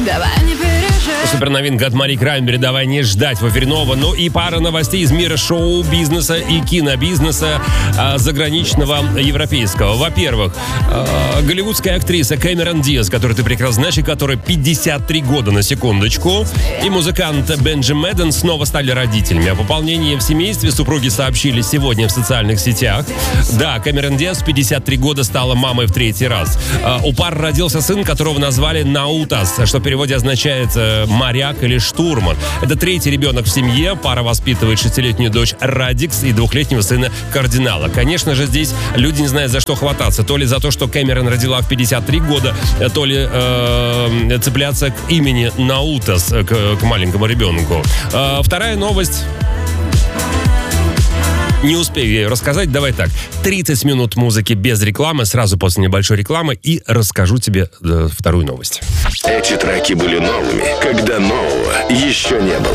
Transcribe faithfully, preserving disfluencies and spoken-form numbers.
Давай не переживай. Суперновинка от Мари Краймбери «Давай не ждать» в эфире Нова. Ну и пара новостей из мира шоу-бизнеса и кинобизнеса а, заграничного европейского. Во-первых, а, голливудская актриса Кэмерон Диаз, которую ты прекрасно знаешь, и которой пятьдесят три года на секундочку, и музыкант Бенджи Мэдден снова стали родителями. О пополнении в семействе супруги сообщили сегодня в социальных сетях. Да, Кэмерон Диаз в пятьдесят три года стала мамой в третий раз. А, у пары родился сын, которого назвали Наутас, что в переводе означает э, моряк или штурман. Это третий ребенок в семье. Пара воспитывает шестилетнюю дочь Радикс и двухлетнего сына Кардинала. Конечно же, здесь люди не знают, за что хвататься. То ли за то, что Кэмерон родила в пятьдесят три года, то ли э, цепляться к имени Наутас, к, к маленькому ребенку. Э, вторая новость. Не успею я ее рассказать. Давай так. тридцать минут музыки без рекламы, сразу после небольшой рекламы, и расскажу тебе э, вторую новость. Эти треки были новыми, когда нового еще не было.